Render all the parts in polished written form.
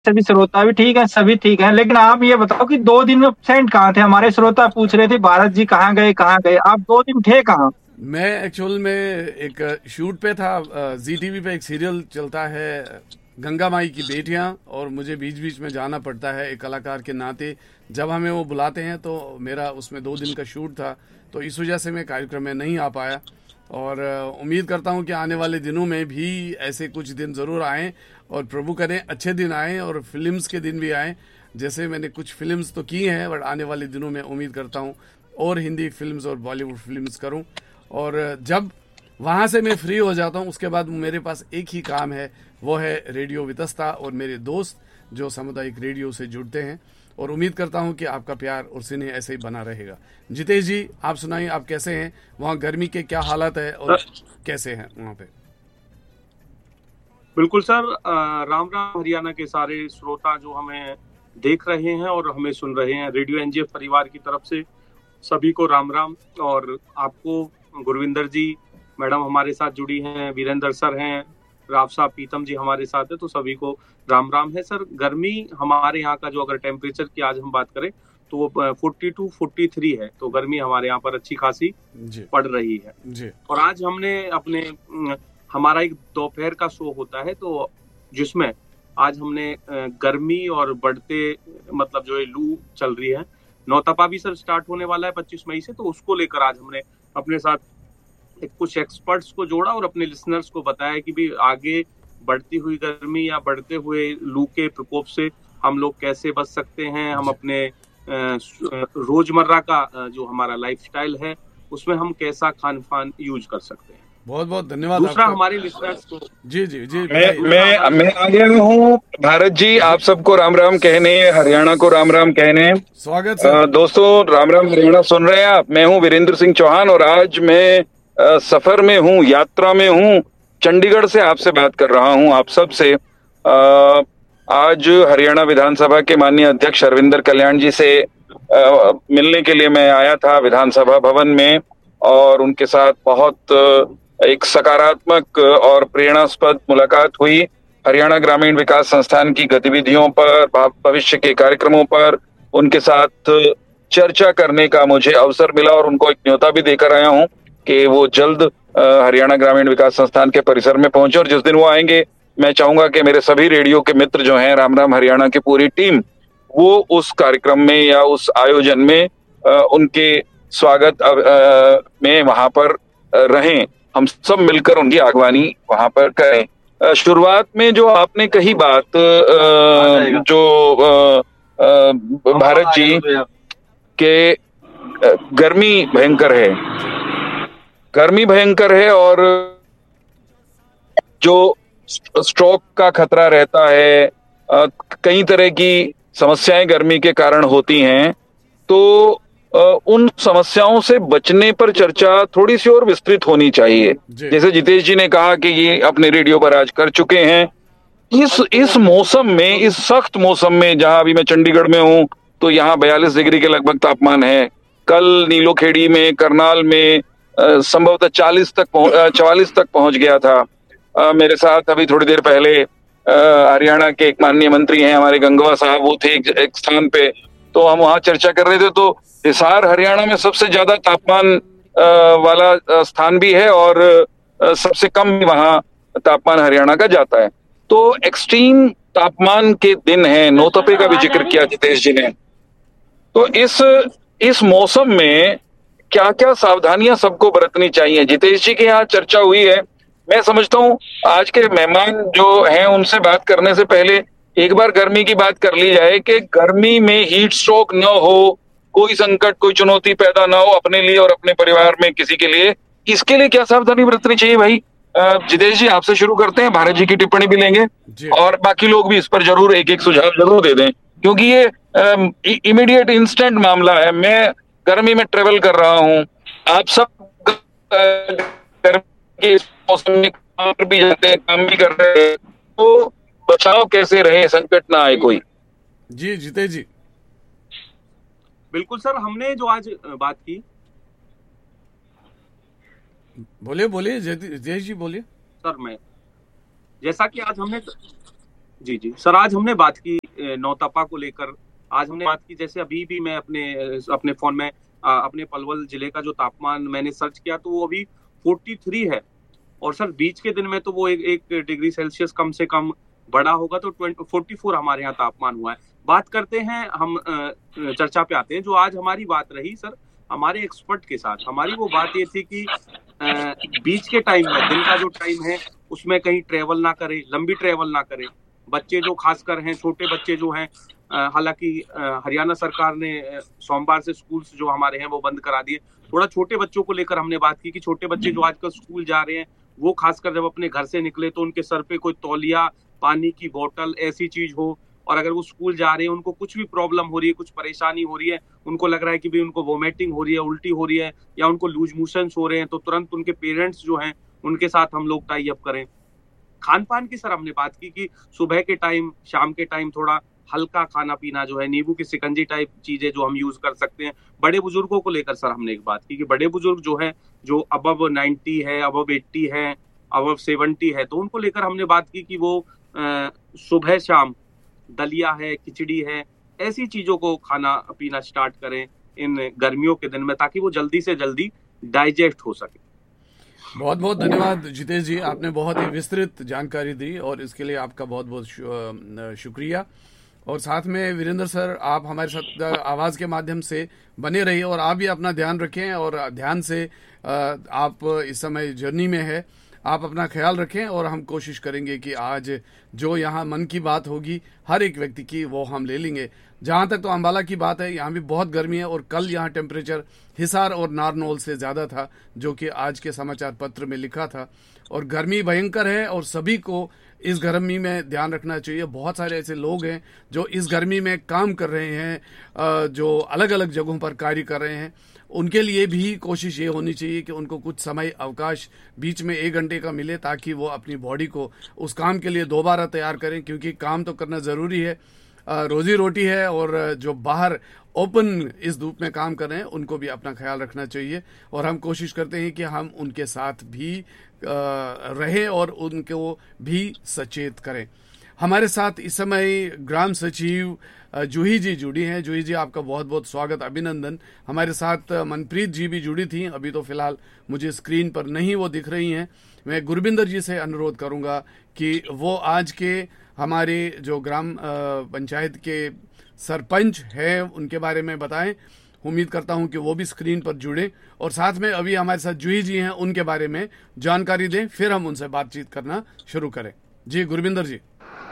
सभी श्रोता भी ठीक है, सभी ठीक है। लेकिन आप ये बताओ कि 2 दिन में एब्सेंट कहाँ थे? हमारे श्रोता पूछ रहे थे भारत जी कहाँ गए, कहाँ गए? आप 2 दिन थे कहाँ? मैं एक्चुअल में एक शूट पे था। जी टीवी पे एक सीरियल चलता है, गंगा माई की बेटियां, और मुझे बीच बीच में जाना पड़ता है एक कलाकार के नाते। जब हमें वो बुलाते हैं तो मेरा उसमें 2 दिन का शूट था, तो इस वजह से मैं कार्यक्रम में नहीं आ पाया। और उम्मीद करता हूँ कि आने वाले दिनों में भी ऐसे कुछ दिन ज़रूर आएँ, और प्रभु करें अच्छे दिन आएँ और फिल्म्स के दिन भी आएँ। जैसे मैंने कुछ फिल्म्स तो की हैं, बट आने वाले दिनों में उम्मीद करता हूँ और हिंदी फिल्म्स और बॉलीवुड फिल्म्स करूँ। और जब वहाँ से मैं फ्री हो जाता हूँ, उसके बाद मेरे पास एक ही काम है, वो है रेडियो वितस्ता और मेरे दोस्त जो सामुदायिक रेडियो से जुड़ते हैं। और उम्मीद करता हूँ कि आपका प्यार और स्नेह ऐसे ही बना रहेगा। जितेश जी, आप सुनाइए, आप कैसे हैं? वहाँ गर्मी के क्या हालात है और कैसे हैं वहाँ पे? बिल्कुल सर। राम राम हरियाणा के सारे श्रोता जो हमें देख रहे हैं और हमें सुन रहे हैं, रेडियो एनजीएफ परिवार की तरफ से सभी को राम राम। और आपको गुरविंदर जी मैडम हमारे साथ जुड़ी हैं, वीरेंद्र सर हैं, राव साहब, पीतम जी हमारे साथ है, तो सभी को राम राम है। सर, गर्मी हमारे यहाँ का जो अगर टेम्परेचर की आज हम बात करें तो वो 42-43 है, तो गर्मी हमारे यहाँ पर अच्छी खासी जी पड़ रही है। जी और आज हमने अपने हमारा एक दोपहर का शो होता है, तो जिसमें आज हमने गर्मी और बढ़ते मतलब जो है लू चल रही है, नौतपा भी सर स्टार्ट होने वाला है 25 मई से, तो उसको लेकर आज हमने अपने साथ एक कुछ एक्सपर्ट्स को जोड़ा और अपने लिसनर्स को बताया कि भी आगे बढ़ती हुई गर्मी या बढ़ते हुए लू के प्रकोप से हम लोग कैसे बच सकते हैं। हम जी अपने रोजमर्रा का जो हमारा लाइफस्टाइल है उसमें हम कैसा खान पान यूज कर सकते हैं। बहुत बहुत धन्यवाद दूसरा आपका। हमारे लिसनर्स को जी जी जी, मैं बताइए। दूसरा मैं हमारे मैं आ गया हूँ। भारत जी, जी, आप सबको राम राम कहने, हरियाणा को राम राम कहने। स्वागत सर। दोस्तों, राम राम हरियाणा सुन रहे हैं आप? मैं हूँ वीरेंद्र सिंह चौहान और आज मैं सफर में हूँ, यात्रा में हूँ। चंडीगढ़ से आपसे बात कर रहा हूँ, आप सब से। आज हरियाणा विधानसभा के माननीय अध्यक्ष हरविंदर कल्याण जी से मिलने के लिए मैं आया था विधानसभा भवन में, और उनके साथ बहुत एक सकारात्मक और प्रेरणास्पद मुलाकात हुई। हरियाणा ग्रामीण विकास संस्थान की गतिविधियों पर, भविष्य के कार्यक्रमों पर उनके साथ चर्चा करने का मुझे अवसर मिला, और उनको एक न्योता भी देकर आया हूं कि वो जल्द हरियाणा ग्रामीण विकास संस्थान के परिसर में पहुंचे। और जिस दिन वो आएंगे, मैं चाहूंगा कि मेरे सभी रेडियो के मित्र जो हैं, राम राम हरियाणा की पूरी टीम, वो उस कार्यक्रम में या उस आयोजन में उनके स्वागत में वहां पर रहें। हम सब मिलकर उनकी आगवानी वहां पर करें। शुरुआत में जो आपने कही बात, जो भारत जी के गर्मी भयंकर है, जी गर्मी भयंकर है, और जो स्ट्रोक का खतरा रहता है, कई तरह की समस्याएं गर्मी के कारण होती हैं। तो उन समस्याओं से बचने पर चर्चा थोड़ी सी और विस्तृत होनी चाहिए। जी जैसे जितेश जी ने कहा कि ये अपने रेडियो पर आज कर चुके हैं। इस मौसम में, इस सख्त मौसम में, जहां अभी मैं चंडीगढ़ में हूं, तो यहाँ 42 डिग्री के लगभग तापमान है। कल नीलोखेड़ी में, करनाल में संभवतः 44 तक पहुंच गया था। मेरे साथ अभी थोड़ी देर पहले हरियाणा के एक माननीय मंत्री हैं हमारे, गंगवा साहब, वो थे एक स्थान पे, तो हम वहां चर्चा कर रहे थे। तो हिसार हरियाणा में सबसे ज्यादा तापमान वाला स्थान भी है, और सबसे कम भी वहां तापमान हरियाणा का जाता है। तो एक्सट्रीम तापमान के दिन है, नौतपे का भी जिक्र किया जितेश जी ने। तो इस मौसम में क्या क्या सावधानियां सबको बरतनी चाहिए, जितेश जी के यहाँ चर्चा हुई है। मैं समझता हूँ आज के मेहमान जो हैं उनसे बात करने से पहले एक बार गर्मी की बात कर ली जाए कि गर्मी में हीट स्ट्रोक न हो, कोई संकट, कोई चुनौती पैदा ना हो अपने लिए और अपने परिवार में किसी के लिए। इसके लिए क्या सावधानी बरतनी चाहिए भाई? जितेश जी, आपसे शुरू करते हैं, भारत जी की टिप्पणी भी लेंगे, जी और बाकी लोग भी इस पर जरूर एक एक सुझाव जरूर दे दें, क्योंकि ये इमीडिएट इंस्टेंट मामला है। मैं गर्मी में ट्रेवल कर रहा हूँ, आप सब गर्मी के इस मौसम में काम पर भी जाते हैं, काम भी कर रहे हैं, तो बचाव कैसे रहे, संकट ना आए कोई। जी जितेश जी। बिल्कुल सर, हमने जो आज बात की, बोलिए बोलिए जितेश जी, बोलिए। सर मैं जैसा कि आज हमने जी जी सर, आज हमने बात की नौतपा को लेकर। आज हमने बात की, जैसे अभी भी मैं अपने फोन में अपने पलवल जिले का जो तापमान मैंने सर्च किया तो वो अभी 43 है। और सर बीच के दिन में तो वो एक डिग्री सेल्सियस कम से कम बढ़ा होगा, तो 44 हमारे यहाँ तापमान हुआ है। बात करते हैं हम, चर्चा पे आते हैं। जो आज हमारी बात रही सर हमारे एक्सपर्ट के साथ, हमारी वो बात ये थी कि बीच के टाइम में, दिन का जो टाइम है उसमें कहीं ट्रेवल ना करें, लंबी ट्रेवल ना करें। बच्चे जो खासकर हैं, छोटे बच्चे जो हैं, हालांकि हरियाणा सरकार ने सोमवार से स्कूल्स जो हमारे हैं वो बंद करा दिए। थोड़ा छोटे बच्चों को लेकर हमने बात की कि छोटे बच्चे जो आजकल स्कूल जा रहे हैं वो खासकर जब अपने घर से निकले तो उनके सर पे कोई तौलिया, पानी की बोतल, ऐसी चीज हो, और अगर वो स्कूल जा रहे हैं, उनको कुछ भी प्रॉब्लम हो रही है, कुछ परेशानी हो रही है, उनको लग रहा है कि भाई उनको वोमिटिंग हो रही है, उल्टी हो रही है, या उनको लूज मोशंस हो रहे हैं, तो तुरंत उनके पेरेंट्स जो हैं उनके साथ हम लोग टाई अप करें। खान पान की सर हमने बात की कि सुबह के टाइम, शाम के टाइम थोड़ा हल्का खाना पीना जो है, नींबू की शिकंजी टाइप चीजें जो हम यूज कर सकते हैं। बड़े बुजुर्गों को लेकर सर हमने एक बात की कि बड़े बुजुर्ग जो है, जो अबव 90 है, अबव 80 है, अबव 70 है, तो उनको लेकर हमने बात की कि वो सुबह शाम दलिया है, खिचड़ी है, ऐसी चीजों को खाना पीना स्टार्ट करें इन गर्मियों के दिन में, ताकि वो जल्दी से जल्दी डाइजेस्ट हो सके। बहुत बहुत धन्यवाद जितेश जी, आपने बहुत ही विस्तृत जानकारी दी और इसके लिए आपका बहुत बहुत शुक्रिया। और साथ में वीरेंद्र सर, आप हमारे साथ आवाज के माध्यम से बने रहिए और आप भी अपना ध्यान रखें, और ध्यान से आप इस समय जर्नी में है, आप अपना ख्याल रखें। और हम कोशिश करेंगे कि आज जो यहाँ मन की बात होगी हर एक व्यक्ति की, वो हम ले लेंगे। जहां तक तो अंबाला की बात है, यहाँ भी बहुत गर्मी है और कल यहाँ टेम्परेचर हिसार और नारनौल से ज्यादा था, जो कि आज के समाचार पत्र में लिखा था। और गर्मी भयंकर है और सभी को इस गर्मी में ध्यान रखना चाहिए। बहुत सारे ऐसे लोग हैं जो इस गर्मी में काम कर रहे हैं, जो अलग अलग जगहों पर कार्य कर रहे हैं, उनके लिए भी कोशिश ये होनी चाहिए कि उनको कुछ समय अवकाश बीच में 1 घंटे का मिले, ताकि वो अपनी बॉडी को उस काम के लिए दोबारा तैयार करें, क्योंकि काम तो करना जरूरी है, रोजी रोटी है। और जो बाहर ओपन इस धूप में काम कर रहे हैं उनको भी अपना ख्याल रखना चाहिए। और हम कोशिश करते हैं कि हम उनके साथ भी रहें और उनको भी सचेत करें। हमारे साथ इस समय ग्राम सचिव जूही जी जुड़ी हैं। जूही जी, आपका बहुत बहुत स्वागत, अभिनंदन। हमारे साथ मनप्रीत जी भी जुड़ी थी, अभी तो फिलहाल मुझे स्क्रीन पर नहीं वो दिख रही हैं। मैं गुरविंदर जी से अनुरोध करूंगा कि वो आज के हमारे जो ग्राम पंचायत के सरपंच है उनके बारे में बताएं। उम्मीद करता हूं कि वो भी स्क्रीन पर जुड़े और साथ में अभी हमारे साथ जूही जी हैं, उनके बारे में जानकारी दें, फिर हम उनसे बातचीत करना शुरू करें। जी गुरविंदर जी।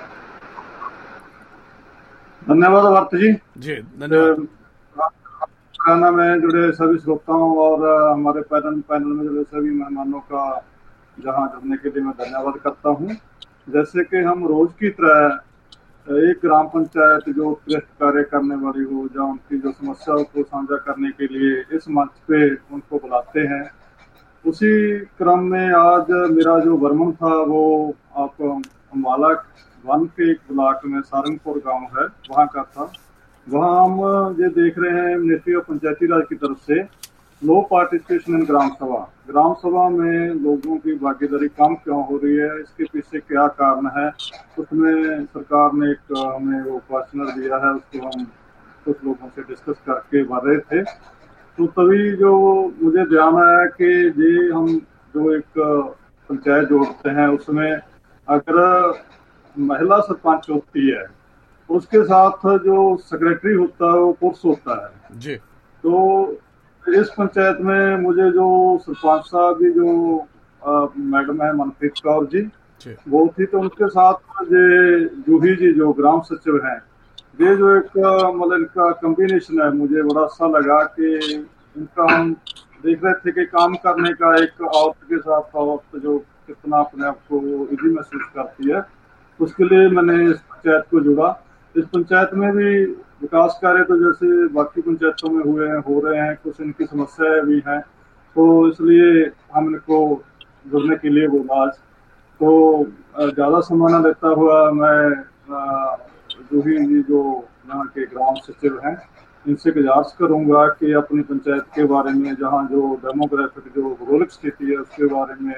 धन्यवाद भारत जी। जी धन्यवाद। खाना में जुड़े सभी श्रोताओं और हमारे पैनल में जुड़े सभी मेहमानों का जहां जुड़ने के लिए मैं धन्यवाद करता हूं। जैसे कि हम रोज की तरह एक ग्राम पंचायत जो उत्कृष्ट कार्य करने वाली हो, जहाँ उनकी जो समस्याओं को साझा करने के लिए इस मंच पे उनको बुलाते हैं, उसी क्रम में आज मेरा जो भ्रमण था वो आप अम्बाला वन के एक ब्लॉक में सारंगपुर गांव है वहाँ का था। वहाँ हम ये देख रहे हैं मिनिस्ट्री ऑफ पंचायती राज की तरफ से लो पार्टिसिपेशन इन ग्राम सभा में लोगों की भागीदारी कम क्यों हो रही है, इसके पीछे क्या कारण है, उसमें सरकार ने एक हमें वो क्वेश्चनर दिया है, उसको हम कुछ लोगों से डिस्कस करके भर रहे थे। तो तभी जो मुझे ध्यान आया कि ये हम जो एक पंचायत जोड़ते हैं उसमें अगर महिला सरपंच होती है, उसके साथ जो सेक्रेटरी होता है वो पुरुष होता है जी। तो इस पंचायत में मुझे जो सरपंच साहब की जो मैडम है मनप्रीत कौर जी, वो थी, तो उनके साथ ये जूही जी जो ग्राम सचिव हैं, ये जो एक मतलब इनका कॉम्बिनेशन है, मुझे बड़ा अच्छा लगा कि इनका हम देख रहे थे कि काम करने का एक औरत के साथ औरत जो कितना अपने आप को इजी महसूस करती है, उसके लिए मैंने इस पंचायत को जुड़ा। इस पंचायत में भी विकास कार्य तो जैसे बाकी पंचायतों में हो रहे हैं, कुछ इनकी समस्याएं भी हैं, तो इसलिए हम इनको जुड़ने के लिए बोला आज। तो ज़्यादा समय न लेता हुआ मैं जूही जी जो यहाँ के ग्राम सचिव हैं, इनसे गुजारिश करूँगा कि अपनी पंचायत के बारे में, जहाँ जो डेमोग्राफिक जो भौगोलिक स्थिति है उसके बारे में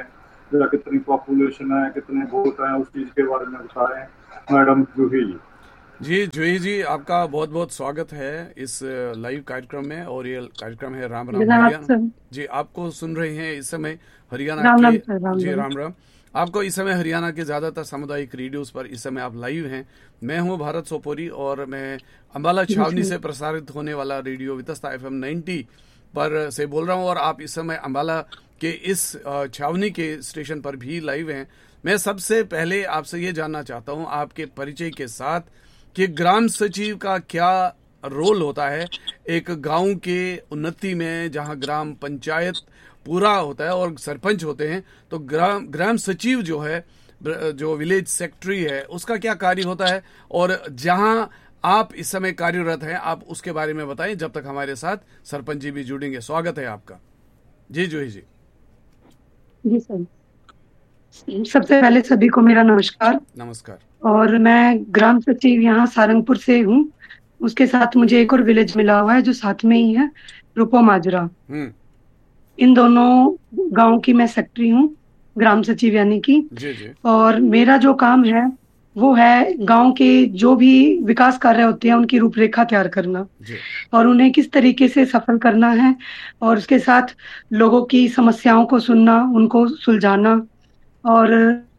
या कितनी पॉपुलेशन है, कितने वोट हैं, उस चीज के बारे में बताएं मैडम जूही जी। जी जूही जी, आपका बहुत बहुत स्वागत है इस लाइव कार्यक्रम में, और ये कार्यक्रम है राम राम हरियाणा। जी, आपको सुन रहे हैं इस समय हरियाणा के। जी राम राम। आपको इस समय हरियाणा के ज्यादातर सामुदायिक रेडियोस पर इस समय आप लाइव हैं। मैं हूं भारत सोपोरी और मैं अंबाला छावनी से प्रसारित होने वाला रेडियो वितस्ता FM 90 पर से बोल रहा हूं, और आप इस समय अंबाला के इस छावनी के स्टेशन पर भी लाइव हैं। मैं सबसे पहले आपसे ये जानना चाहता हूं आपके परिचय के साथ कि ग्राम सचिव का क्या रोल होता है एक गांव के उन्नति में, जहां ग्राम पंचायत पूरा होता है और सरपंच होते हैं, तो ग्राम सचिव जो है, जो विलेज सेक्रेटरी है, उसका क्या कार्य होता है, और जहां आप इस समय कार्यरत हैं आप उसके बारे में बताएं, जब तक हमारे साथ सरपंच जी भी जुड़ेंगे। स्वागत है आपका। जी जूही जी। जी सर, सबसे पहले सभी को मेरा नमस्कार। नमस्कार। और मैं ग्राम सचिव यहाँ सारंगपुर से हूँ। उसके साथ मुझे एक और विलेज मिला हुआ है जो साथ में ही है, रूपो माजरा। इन दोनों गांव की मैं सेक्रेटरी हूँ, ग्राम सचिव यानी कि। और मेरा जो काम है वो है गांव के जो भी विकास कार्य होते हैं उनकी रूपरेखा तैयार करना और उन्हें किस तरीके से सफल करना है, और उसके साथ लोगों की समस्याओं को सुनना, उनको सुलझाना। और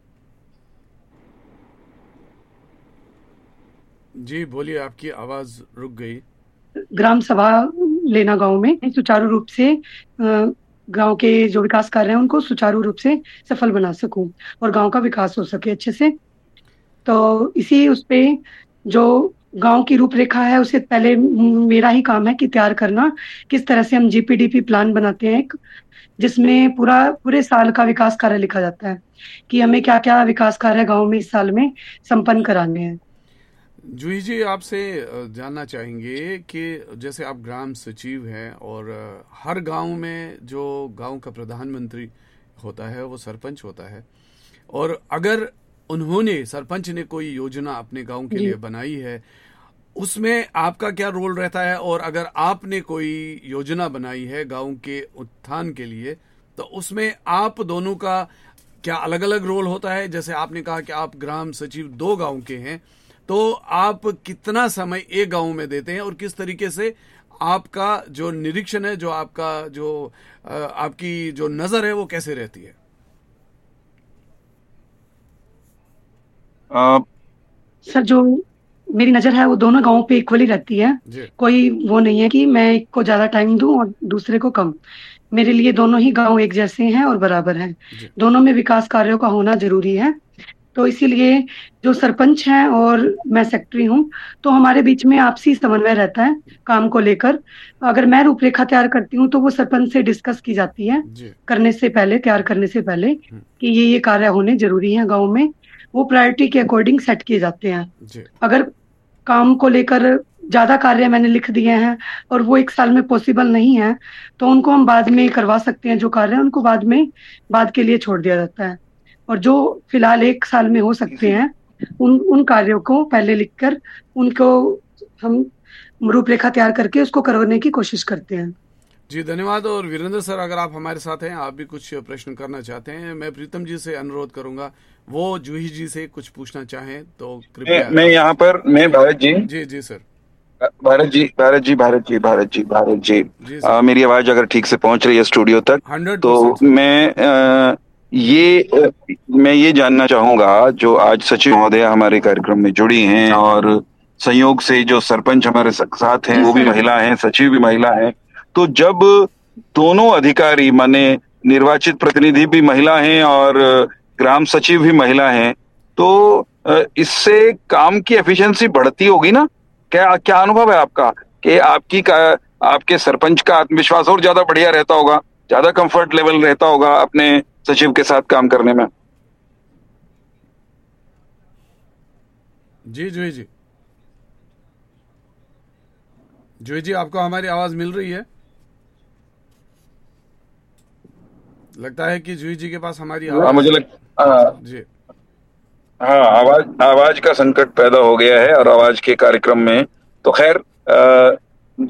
जी बोलिए, आपकी आवाज रुक गई। ग्राम सभा लेना गांव में सुचारू रूप से गांव के जो विकास कार्य हैं उनको सुचारू रूप से सफल बना सकूं और गांव का विकास हो सके अच्छे से। तो इसी उस पे जो गांव की रूपरेखा है उसे पहले मेरा ही काम है कि तैयार करना, किस तरह से हम GPDP प्लान बनाते हैं एक, जिसमें पूरे साल का विकास कार्य लिखा जाता है कि हमें क्या क्या विकास कार्य गांव में इस साल में संपन्न कराने हैं। जूही जी, आपसे जानना चाहेंगे कि जैसे आप ग्राम सचिव हैं और हर गांव में जो गांव का प्रधानमंत्री होता है वो सरपंच होता है, और अगर उन्होंने सरपंच ने कोई योजना अपने गांव के लिए बनाई है उसमें आपका क्या रोल रहता है, और अगर आपने कोई योजना बनाई है गांव के उत्थान के लिए तो उसमें आप दोनों का क्या अलग अलग रोल होता है? जैसे आपने कहा कि आप ग्राम सचिव 2 गांव के हैं, तो आप कितना समय एक गांव में देते हैं और किस तरीके से आपका जो निरीक्षण है, जो आपका जो आपकी जो नजर है वो कैसे रहती है? सर, जो मेरी नजर है वो दोनों गांवों पे इक्वली रहती है। कोई वो नहीं है कि मैं एक को ज्यादा टाइम दूं और दूसरे को कम। मेरे लिए दोनों ही गांव एक जैसे हैं और बराबर हैं। दोनों में विकास कार्यों का होना जरूरी है। तो इसीलिए जो सरपंच हैं और मैं सेक्रेटरी हूँ, तो हमारे बीच में आपसी समन्वय रहता है काम को लेकर। अगर मैं रूपरेखा तैयार करती हूँ तो वो सरपंच से डिस्कस की जाती है करने से पहले, तैयार करने से पहले, कि ये कार्य होने जरूरी है गाँव में। वो प्रायोरिटी के अकॉर्डिंग सेट किए जाते हैं। अगर काम को लेकर ज्यादा कार्य मैंने लिख दिए हैं और वो एक साल में पॉसिबल नहीं है तो उनको हम बाद में करवा सकते हैं। जो कार्य है उनको बाद के लिए छोड़ दिया जाता है, और जो फिलहाल एक साल में हो सकते हैं उन कार्यों को पहले लिखकर उनको हम रूपरेखा तैयार करके उसको करवाने की कोशिश करते हैं। जी धन्यवाद। और वीरेंद्र सर, अगर आप हमारे साथ हैं, आप भी कुछ प्रश्न करना चाहते हैं, मैं प्रीतम जी से अनुरोध करूंगा वो जूही जी से कुछ पूछना चाहें तो कृपया। मैं यहाँ पर भारत जी। जी सर। भारत जी, मेरी आवाज अगर ठीक से पहुंच रही है स्टूडियो तक, 100%। तो मैं ये जानना चाहूंगा, जो आज सचिव महोदय हमारे कार्यक्रम में जुड़ी हैं और संयोग से जो सरपंच हमारे साथ हैं वो भी महिला हैं, सचिव भी महिला हैं, तो जब दोनों अधिकारी माने निर्वाचित प्रतिनिधि भी महिला हैं और ग्राम सचिव भी महिला हैं, तो इससे काम की एफिशिएंसी बढ़ती होगी ना? क्या अनुभव है आपका कि आपके सरपंच का आत्मविश्वास और ज्यादा बढ़िया रहता होगा, ज्यादा कंफर्ट लेवल रहता होगा अपने सचिव के साथ काम करने में? जी जूही जी, आपको हमारी आवाज मिल रही है? लगता है कि जूही जी के पास हमारी आवाज मुझे जी आवाज का संकट पैदा हो गया है और आवाज के कार्यक्रम में तो खैर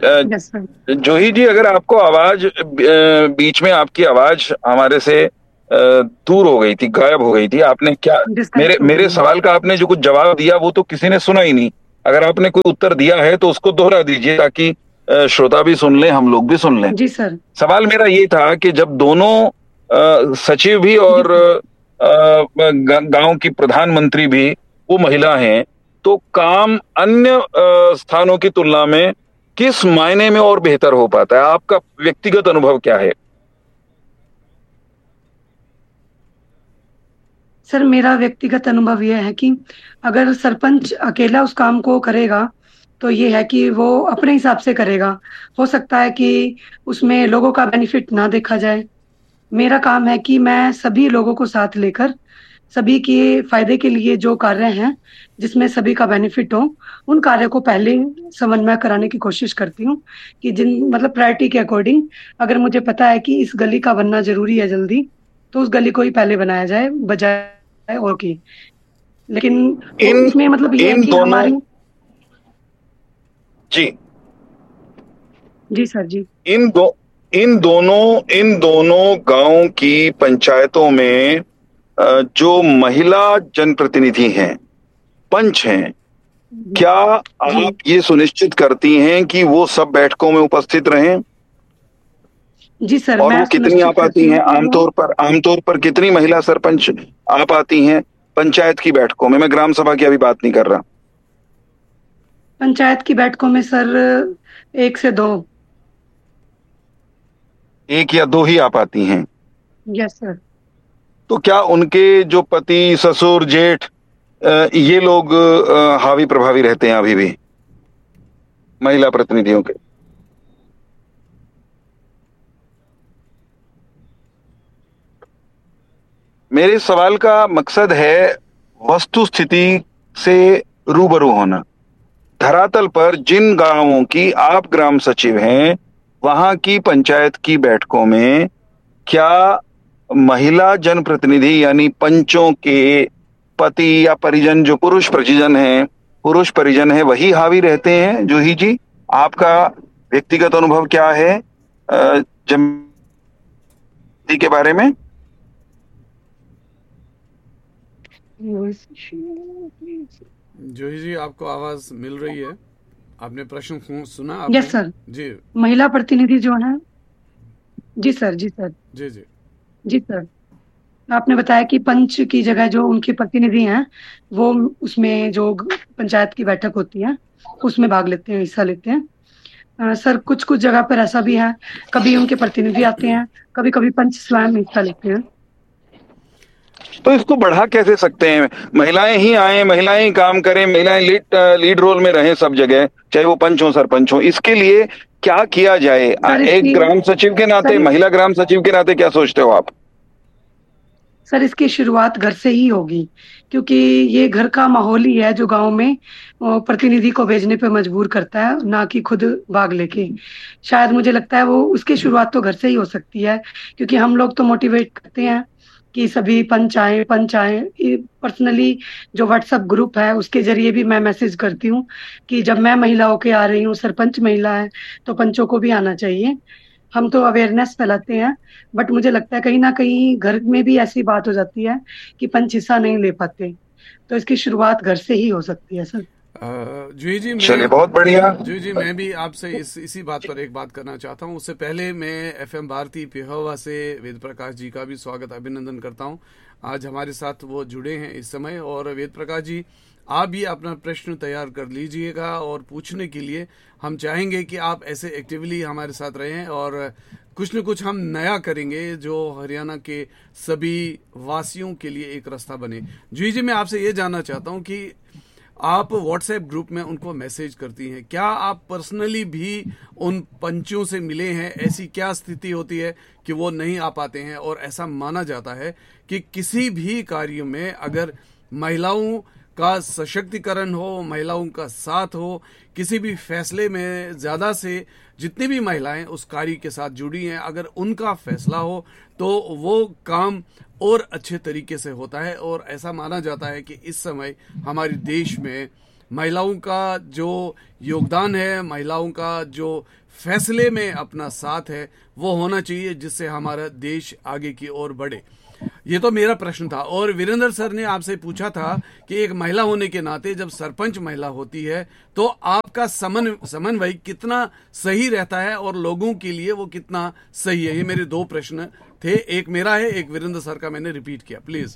जूही जी, अगर आपको आवाज बीच में आपकी आवाज हमारे से दूर हो गई थी, गायब हो गई थी। आपने क्या, मेरे मेरे सवाल का आपने जो कुछ जवाब दिया वो तो किसी ने सुना ही नहीं। अगर आपने कोई उत्तर दिया है तो उसको दोहरा दीजिए, ताकि श्रोता भी सुन लें, हम लोग भी सुन लें। जी सर। सवाल मेरा ये था कि जब दोनों सचिव भी और गांव की प्रधानमंत्री भी वो महिला हैं, तो काम अन्य स्थानों की तुलना में किस मायने में और बेहतर हो पाता है? आपका व्यक्तिगत अनुभव क्या है? सर, मेरा व्यक्तिगत अनुभव यह है कि अगर सरपंच अकेला उस काम को करेगा तो ये है कि वो अपने हिसाब से करेगा। हो सकता है कि उसमें लोगों का बेनिफिट ना देखा जाए। मेरा काम है कि मैं सभी लोगों को साथ लेकर सभी के फायदे के लिए जो कार्य हैं जिसमें सभी का बेनिफिट हो, उन कार्यों को पहले समन्वय कराने की कोशिश करती हूँ कि जिन मतलब प्रायोरिटी के अकॉर्डिंग, अगर मुझे पता है कि इस गली का बनना जरूरी है जल्दी, तो उस गली को ही पहले बनाया जाए बजाय और की। लेकिन इसमें मतलब ये है कि हमारी जी जी सर जी इन दोनों गांव की पंचायतों में जो महिला जनप्रतिनिधि हैं, पंच हैं, क्या आप ये सुनिश्चित करती हैं कि वो सब बैठकों में उपस्थित रहें? जी सर। और वो कितनी आ पाती हैं आमतौर पर कितनी महिला सरपंच आ पाती हैं पंचायत की बैठकों में? मैं ग्राम सभा की अभी बात नहीं कर रहा। पंचायत की बैठकों में सर 1 से 2। 1 या 2 ही आ पाती हैं? Yes sir. तो क्या उनके जो पति, ससुर, जेठ, ये लोग हावी प्रभावी रहते हैं अभी भी महिला प्रतिनिधियों के? मेरे सवाल का मकसद है वस्तु स्थिति से रूबरू होना। धरातल पर जिन गांवों की आप ग्राम सचिव हैं, वहां की पंचायत की बैठकों में क्या महिला जनप्रतिनिधि यानी पंचों के पति या परिजन, जो पुरुष परिजन हैं, वही हावी रहते हैं? जूही जी, आपका व्यक्तिगत अनुभव क्या है जमीन के बारे में? जूही जी, आपको आवाज मिल रही है? आपने प्रश्न सुना आपने? यस सर जी। महिला प्रतिनिधि जो है, जी सर जी सर जी जी जी सर, आपने बताया कि पंच की जगह जो उनके प्रतिनिधि हैं वो उसमें जो पंचायत की बैठक होती है उसमें भाग लेते हैं, हिस्सा लेते हैं। सर कुछ कुछ जगह पर ऐसा भी है, कभी उनके प्रतिनिधि आते हैं, कभी कभी पंच स्वयं हिस्सा लेते हैं। तो इसको बढ़ा कैसे सकते हैं? महिलाएं ही आए, महिलाएं ही काम करें, महिलाएं लीड रोल में रहें सब जगह, चाहे वो पंच हो सरपंच हो। इसके लिए क्या किया जाए? एक ग्राम सचिव के नाते, महिला ग्राम सचिव के नाते क्या सोचते हो आप? सर इसकी शुरुआत घर से ही होगी, क्योंकि ये घर का माहौल ही है जो गांव में प्रतिनिधि को भेजने पे मजबूर करता है, ना कि खुद भाग लेके। शायद मुझे लगता है वो उसकी शुरुआत तो घर से ही हो सकती है, क्योंकि हम लोग तो मोटिवेट करते हैं कि सभी पंच आए। पर्सनली जो व्हाट्सएप ग्रुप है उसके जरिए भी मैं मैसेज करती हूँ कि जब मैं महिला होके आ रही हूँ, सरपंच महिला है, तो पंचों को भी आना चाहिए। हम तो अवेयरनेस फैलाते हैं, बट मुझे लगता है कहीं ना कहीं घर में भी ऐसी बात हो जाती है कि पंच हिस्सा नहीं ले पाते, तो इसकी शुरुआत घर से ही हो सकती है सर। जूही जी, चलिए बहुत बढ़िया। जूही जी, मैं भी आपसे इसी बात पर एक बात करना चाहता हूँ। उससे पहले मैं FM भारती पिहोवा से वेद प्रकाश जी का भी स्वागत अभिनंदन करता हूँ। आज हमारे साथ वो जुड़े हैं इस समय। और वेद प्रकाश जी, आप भी अपना प्रश्न तैयार कर लीजिएगा और पूछने के लिए हम चाहेंगे कि आप ऐसे एक्टिवली हमारे साथ रहें और कुछ न कुछ हम नया करेंगे जो हरियाणा के सभी वासियों के लिए एक रास्ता बने। जूही जी, मैं आपसे ये जानना चाहता हूँ कि आप व्हाट्सएप ग्रुप में उनको मैसेज करती हैं, क्या आप पर्सनली भी उन पंचों से मिले हैं? ऐसी क्या स्थिति होती है कि वो नहीं आ पाते हैं? और ऐसा माना जाता है कि किसी भी कार्य में अगर महिलाओं का सशक्तिकरण हो, महिलाओं का साथ हो, किसी भी फैसले में ज्यादा से जितनी भी महिलाएं उस कार्य के साथ जुड़ी हैं, अगर उनका फैसला हो तो वो काम और अच्छे तरीके से होता है। और ऐसा माना जाता है कि इस समय हमारे देश में महिलाओं का जो योगदान है, महिलाओं का जो फैसले में अपना साथ है, वो होना चाहिए, जिससे हमारा देश आगे की ओर बढ़े। ये तो मेरा प्रश्न था। और वीरेंद्र सर ने आपसे पूछा था कि एक महिला होने के नाते जब सरपंच महिला होती है तो आपका समन्वय कितना सही रहता है और लोगों के लिए वो कितना सही है। ये मेरे दो प्रश्न थे, एक मेरा है, एक वीरेंद्र सर का मैंने रिपीट किया। प्लीज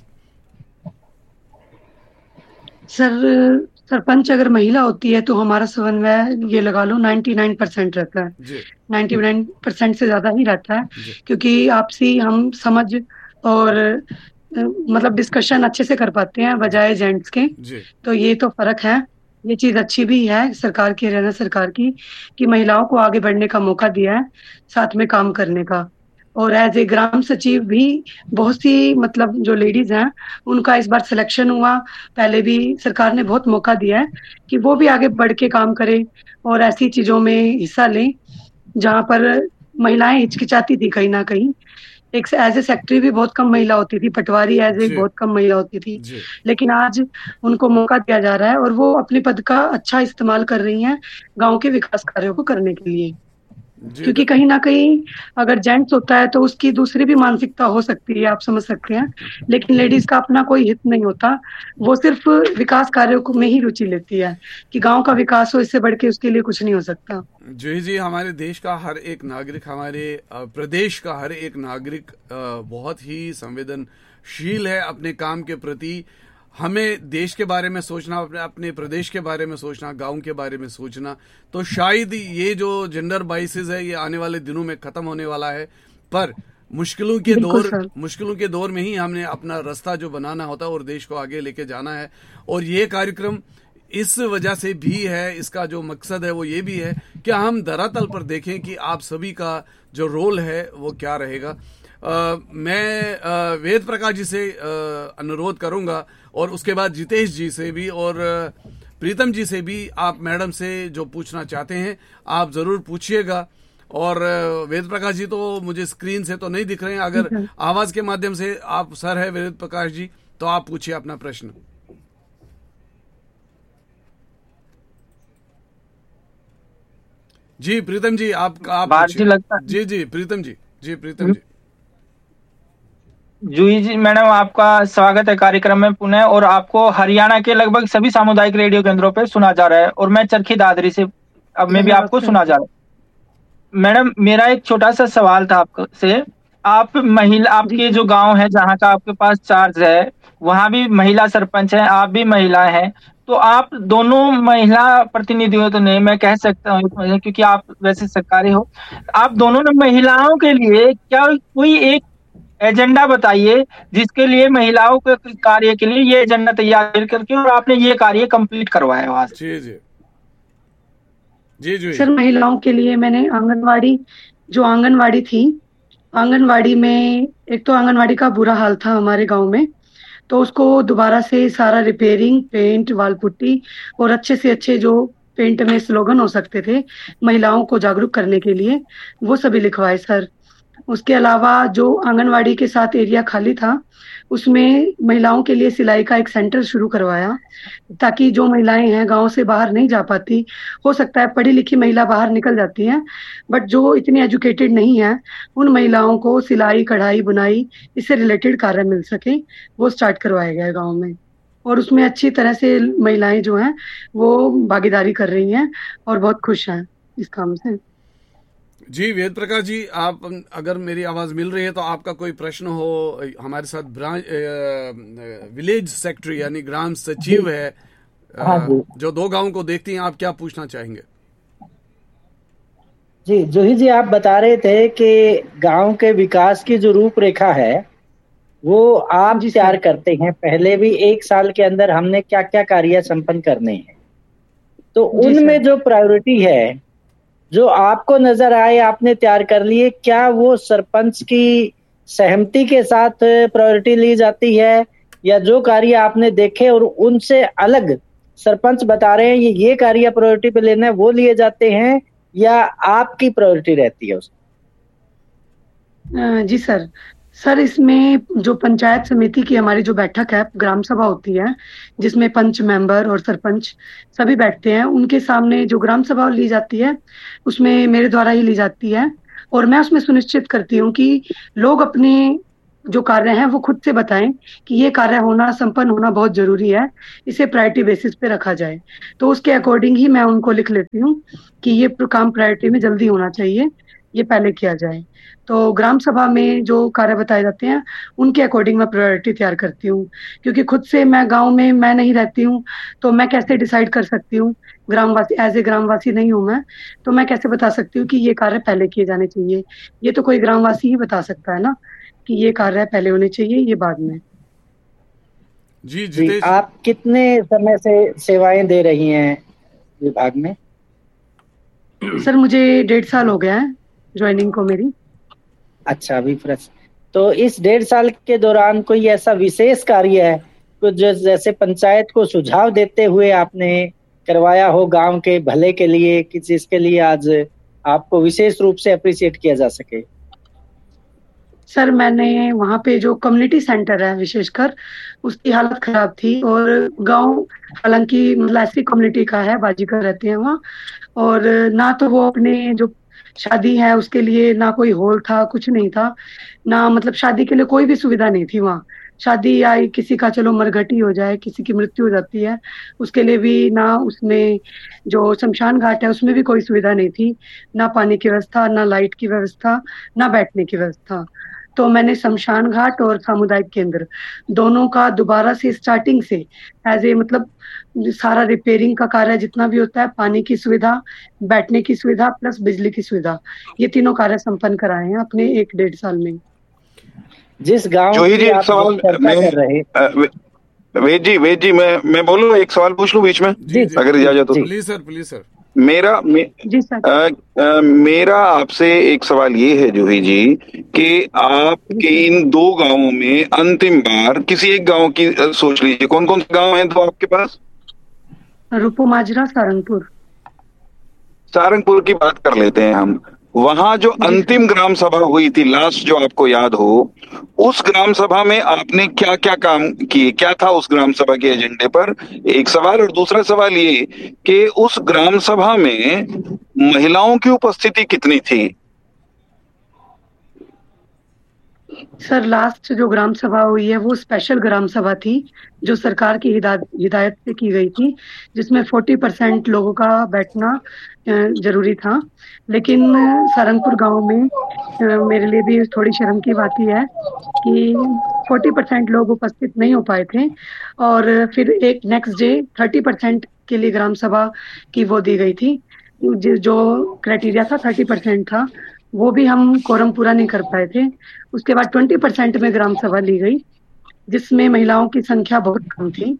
सर, सरपंच अगर महिला होती है तो हमारा समन्वय ये लगा लो 99% रहता है। 99% से ज्यादा ही रहता है, क्योंकि आपसी हम समझ और मतलब डिस्कशन अच्छे से कर पाते हैं बजाय जेंट्स के। तो ये तो फर्क है। ये चीज अच्छी भी है सरकार की, हरियाणा सरकार की, कि महिलाओं को आगे बढ़ने का मौका दिया है, साथ में काम करने का। और एज ए ग्राम सचिव भी बहुत सी मतलब जो लेडीज हैं उनका इस बार सिलेक्शन हुआ। पहले भी सरकार ने बहुत मौका दिया है कि वो भी आगे बढ़ के काम करें और ऐसी चीजों में हिस्सा लें जहाँ पर महिलाएं हिचकिचाती थी कहीं ना कहीं। एक एज ए सेक्रेटरी भी बहुत कम महिला होती थी, पटवारी एज ए बहुत कम महिला होती थी, लेकिन आज उनको मौका दिया जा रहा है और वो अपने पद का अच्छा इस्तेमाल कर रही हैं गांव के विकास कार्यों को करने के लिए। क्योंकि कहीं ना कहीं अगर जेंट्स होता है तो उसकी दूसरी भी मानसिकता हो सकती है, आप समझ सकते हैं, लेकिन लेडीज का अपना कोई हित नहीं होता। वो सिर्फ विकास कार्यों में ही रुचि लेती है कि गांव का विकास हो, इससे बढ़ के उसके लिए कुछ नहीं हो सकता। जी, हमारे देश का हर एक नागरिक, हमारे प्रदेश का हर एक नागरिक बहुत ही संवेदनशील है अपने काम के प्रति। हमें देश के बारे में सोचना, अपने प्रदेश के बारे में सोचना, गांव के बारे में सोचना, तो शायद ये जो जेंडर बाइसेस है ये आने वाले दिनों में खत्म होने वाला है। पर मुश्किलों के दौर में ही हमने अपना रास्ता जो बनाना होता है और देश को आगे लेके जाना है। और ये कार्यक्रम इस वजह से भी है, इसका जो मकसद है वो ये भी है कि हम धरातल पर देखें कि आप सभी का जो रोल है वो क्या रहेगा। मैं वेद प्रकाश जी से अनुरोध करूंगा और उसके बाद जितेश जी से भी और प्रीतम जी से भी, आप मैडम से जो पूछना चाहते हैं आप जरूर पूछिएगा। और वेद प्रकाश जी तो मुझे स्क्रीन से तो नहीं दिख रहे हैं, अगर आवाज के माध्यम से आप सर है वेद प्रकाश जी तो आप पूछिए अपना प्रश्न। जी प्रीतम जी आप पूछिए। जी प्रीतम जी। जूही जी मैडम, आपका स्वागत है कार्यक्रम में पुनः। और आपको हरियाणा के लगभग सभी सामुदायिक रेडियो केंद्रों पे सुना जा रहा है और मैं चरखी दादरी से अब में भी आपको सुना जा रहा है। मैडम, मेरा एक छोटा सा सवाल था आपसे। आप महिला, आपके जो गांव है जहां का आपके पास चार्ज है वहां भी महिला सरपंच है, आप भी महिला हैं, तो आप दोनों महिला प्रतिनिधियों तो नहीं मैं कह सकता हूँ क्योंकि आप वैसे सरकारी हो, आप दोनों ने महिलाओं के लिए क्या कोई एक एजेंडा बताइए जिसके लिए महिलाओं के कार्य के लिए ये एजेंडा तैयार करके और आपने ये कार्य कंप्लीट करवाया आज। जी सर, महिलाओं के लिए मैंने आंगनवाड़ी थी, आंगनवाड़ी में एक तो आंगनवाड़ी का बुरा हाल था हमारे गांव में, तो उसको दोबारा से सारा रिपेयरिंग, पेंट, वाल पुट्टी और अच्छे से अच्छे जो पेंट में स्लोगन हो सकते थे महिलाओं को जागरूक करने के लिए, वो सभी लिखवाए सर। उसके अलावा जो आंगनवाड़ी के साथ एरिया खाली था उसमें महिलाओं के लिए सिलाई का एक सेंटर शुरू करवाया, ताकि जो महिलाएं हैं गांव से बाहर नहीं जा पाती, हो सकता है पढ़ी लिखी महिला बाहर निकल जाती हैं बट जो इतनी एजुकेटेड नहीं है, उन महिलाओं को सिलाई, कढ़ाई, बुनाई इससे रिलेटेड कार्य मिल सके, वो स्टार्ट करवाया गया गाँव में। और उसमें अच्छी तरह से महिलाएं जो हैं वो भागीदारी कर रही हैं और बहुत खुश हैं इस काम से। जी वेद प्रकाश जी, आप अगर मेरी आवाज मिल रही है तो आपका कोई प्रश्न हो हमारे साथ, विलेज सेक्रेटरी यानी ग्राम सचिव है जो 2 गांवों को देखती हैं, आप क्या पूछना चाहेंगे? जी जूही जी, आप बता रहे थे कि गांव के विकास की जो रूपरेखा है वो आप तैयार करते हैं। पहले भी 1 साल के अंदर हमने क्या क्या कार्य संपन्न करने हैं, तो उनमें जो प्रायोरिटी है जो आपको नजर आए आपने तैयार कर लिए, क्या वो सरपंच की सहमति के साथ प्रायोरिटी ली जाती है या जो कार्य आपने देखे और उनसे अलग सरपंच बता रहे हैं ये कार्य प्रायोरिटी पे लेना है वो लिए जाते हैं या आपकी प्रायोरिटी रहती है उसमें? जी सर, इसमें जो पंचायत समिति की हमारी जो बैठक है, ग्राम सभा होती है जिसमें पंच, मेंबर और सरपंच सभी बैठते हैं, उनके सामने जो ग्राम सभा ली जाती है उसमें मेरे द्वारा ही ली जाती है और मैं उसमें सुनिश्चित करती हूँ कि लोग अपने जो कार्य हैं वो खुद से बताएं कि ये कार्य होना, संपन्न होना बहुत जरूरी है, इसे प्रायोरिटी बेसिस पे रखा जाए। तो उसके अकॉर्डिंग ही मैं उनको लिख लेती हूँ कि ये काम प्रायोरिटी में जल्दी होना चाहिए, ये पहले किया जाए। तो ग्राम सभा में जो कार्य बताए जाते हैं उनके अकॉर्डिंग मैं प्रायोरिटी तैयार करती हूँ, क्योंकि खुद से मैं गांव में मैं नहीं रहती हूँ, तो मैं कैसे डिसाइड कर सकती हूँ, ग्रामवासी एज ए ग्रामवासी नहीं हूँ मैं, तो मैं कैसे बता सकती हूँ कि ये कार्य पहले किए जाने चाहिए। ये तो कोई ग्रामवासी ही बता सकता है ना कि ये कार्य पहले होने चाहिए, ये बाद में। जी, आप कितने समय से सेवाएं दे रही हैं विभाग में? सर मुझे 1.5 साल हो गया है ज्वाइनिंग को मेरी। अच्छा, अभी फ्रेश। तो इस 1.5 साल के दौरान कोई ऐसा विशेष कार्य है कुछ जैसे पंचायत को सुझाव देते हुए आपने करवाया हो गांव के भले के लिए, कि जिसके लिए आज आपको विशेष रूप से अप्रिशिएट किया जा सके? सर मैंने वहाँ पे जो कम्युनिटी सेंटर है विशेषकर, उसकी हालत खराब थी, और गांव हालांकि मतलब ऐसी कम्युनिटी का है, बाजीगर रहते हैं वहाँ, और ना तो वो अपने जो शादी है उसके लिए ना कोई हॉल था, कुछ नहीं था, ना मतलब शादी के लिए कोई भी सुविधा नहीं थी वहाँ। शादी आई किसी का, चलो मरघटी हो जाए, किसी की मृत्यु हो जाती है, उसके लिए भी ना, उसमें जो शमशान घाट है उसमें भी कोई सुविधा नहीं थी, ना पानी की व्यवस्था, ना लाइट की व्यवस्था, ना बैठने की व्यवस्था। तो मैंने शमशान घाट और सामुदायिक केंद्र दोनों का दोबारा से स्टार्टिंग से एज ए मतलब सारा रिपेयरिंग का कार्य जितना भी होता है, पानी की सुविधा, बैठने की सुविधा प्लस बिजली की सुविधा, ये तीनों कार्य संपन्न कराए हैं अपने 1-1.5 साल में। जिस गांव की आप चर्चा कर रहे, वेद जी मैं बोलूं, एक सवाल पूछ लूं बीच में, अगर इजाजत हो? Please sir. मेरा आपसे एक सवाल ये है जूही जी कि आपके इन 2 गांवों में अंतिम बार, किसी एक गांव की सोच लीजिए, कौन कौन से गांव हैं 2 आपके पास? रूपो माजरा, सारंगपुर की बात कर लेते हैं हम। वहां जो अंतिम ग्राम सभा हुई थी लास्ट, जो आपको याद हो, उस ग्राम सभा में आपने क्या क्या काम किए, क्या था उस ग्राम सभा के एजेंडे पर? एक सवाल। और दूसरा सवाल ये कि उस ग्राम सभा में महिलाओं की उपस्थिति कितनी थी? सर लास्ट जो ग्राम सभा हुई है वो स्पेशल ग्राम सभा थी, जो सरकार की हिदायत से की गई थी, जिसमें 40% लोगों का बैठना जरूरी था। लेकिन सारंगपुर गांव में मेरे लिए भी थोड़ी शर्म की बात ही है कि 40% लोग उपस्थित नहीं हो पाए थे, और फिर एक नेक्स्ट डे 30% के लिए ग्राम सभा की वो दी गई थी, जो क्राइटेरिया था 30% था, वो भी हम कोरम पूरा नहीं कर पाए थे। उसके बाद 20% में ग्राम सभा ली गई, जिसमें महिलाओं की संख्या बहुत कम थी।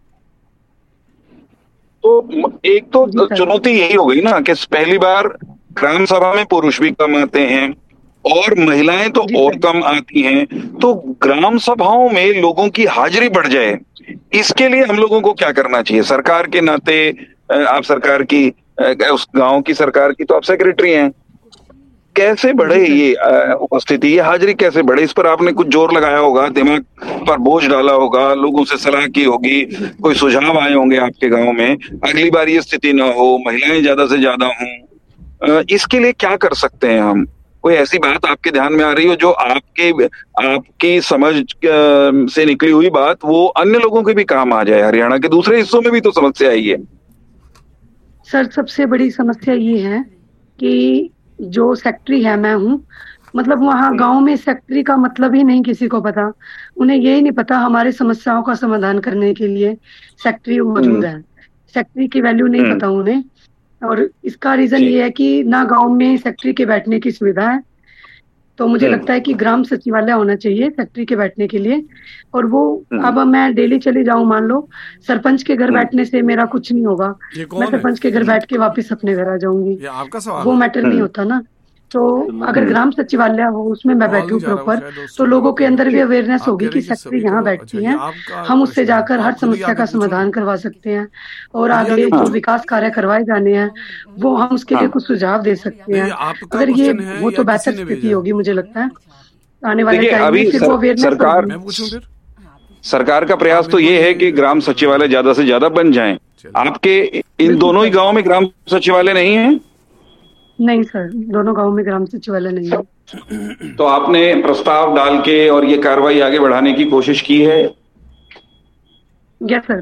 तो एक तो चुनौती यही हो गई ना कि पहली बार ग्राम सभा में पुरुष भी कम आते हैं और महिलाएं तो और कम आती हैं, तो ग्राम सभाओं में लोगों की हाजिरी बढ़ जाए, इसके लिए हम लोगों को क्या करना चाहिए? सरकार के नाते, आप सरकार की, उस गांव की सरकार की तो आप सेक्रेटरी हैं, कैसे बढ़े ये उपस्थिति, ये हाजिरी कैसे बढ़े? इस पर आपने कुछ जोर लगाया होगा, दिमाग पर बोझ डाला होगा, लोगों से सलाह की होगी, कोई सुझाव आए होंगे आपके गांव में, अगली बार ये स्थिति ना हो, महिलाएं ज्यादा से ज्यादा हों, इसके लिए क्या कर सकते हैं हम? कोई ऐसी बात आपके ध्यान में आ रही हो जो आपकी समझ से निकली हुई बात वो अन्य लोगों के भी काम आ जाए? हरियाणा के दूसरे हिस्सों में भी तो समस्या आई है। सर सबसे बड़ी समस्या ये है कि जो सेक्रेटरी है मैं हूँ, मतलब वहाँ गांव में सेक्रेटरी का मतलब ही नहीं किसी को पता, उन्हें यही नहीं पता हमारे समस्याओं का समाधान करने के लिए सेक्रेटरी मौजूद है, सेक्रेटरी की वैल्यू नहीं पता उन्हें। और इसका रीजन ये है कि ना गांव में सेक्रेटरी के बैठने की सुविधा है, तो मुझे लगता है कि ग्राम सचिवालय होना चाहिए सेक्रेटरी के बैठने के लिए। और वो अब मैं डेली चली जाऊं, मान लो सरपंच के घर बैठने से मेरा कुछ नहीं होगा, मैं सरपंच के घर बैठ के वापस अपने घर आ जाऊंगी, वो मैटर नहीं होता ना। तो अगर ग्राम सचिवालय हो उसमें मैं बैठूं प्रॉपर, तो लोगों के अंदर भी अवेयरनेस होगी कि सेक्रेटरी यहाँ बैठती हैं, हम उससे जाकर हर समस्या का समाधान करवा सकते हैं, और आगे जो विकास कार्य करवाए जाने हैं वो हम उसके लिए कुछ सुझाव दे सकते हैं। अगर ये वो तो बेहतर स्थिति होगी मुझे लगता है आने वाले टाइम में, फिर वो अवेयरनेस। सरकार का प्रयास तो ये है कि ग्राम सचिवालय ज्यादा से ज्यादा बन जाएं। आपके इन दोनों ही गांवों में ग्राम सचिवालय नहीं है? नहीं सर, दोनों गांव में ग्राम सचिवालय नहीं है। तो आपने प्रस्ताव डाल के और ये कार्रवाई आगे बढ़ाने की कोशिश की है? Yes sir.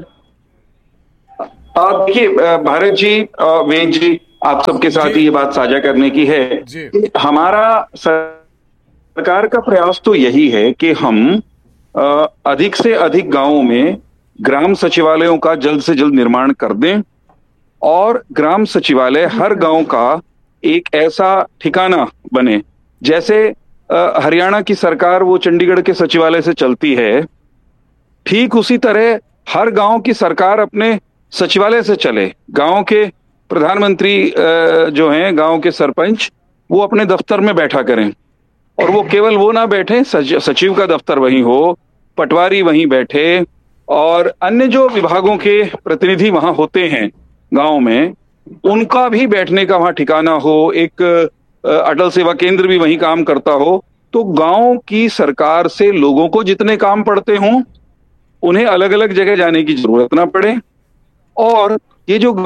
देखिए भारत जी, वेद जी, आप सबके साथ ही ये बात साझा करने की है। हमारा सरकार का प्रयास तो यही है कि हम अधिक से अधिक गांवों में ग्राम सचिवालयों का जल्द से जल्द निर्माण कर दें और ग्राम सचिवालय हर गांव का एक ऐसा ठिकाना बने, जैसे हरियाणा की सरकार वो चंडीगढ़ के सचिवालय से चलती है, ठीक उसी तरह हर गांव की सरकार अपने सचिवालय से चले। गांव के प्रधानमंत्री जो हैं, गांव के सरपंच, वो अपने दफ्तर में बैठा करें और वो केवल वो ना बैठे, सचिव का दफ्तर वहीं हो, पटवारी वहीं बैठे और अन्य जो विभागों के प्रतिनिधि वहां होते हैं गांव में, उनका भी बैठने का वहां ठिकाना हो। एक अटल सेवा केंद्र भी वहीं काम करता हो, तो गांव की सरकार से लोगों को जितने काम पड़ते हों उन्हें अलग अलग जगह जाने की जरूरत ना पड़े। और ये जो